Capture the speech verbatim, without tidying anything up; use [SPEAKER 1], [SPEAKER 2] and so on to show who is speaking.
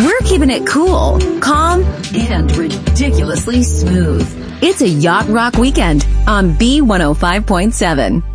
[SPEAKER 1] We're keeping it cool, calm, and ridiculously smooth. It's a Yacht Rock weekend on B one oh five point seven.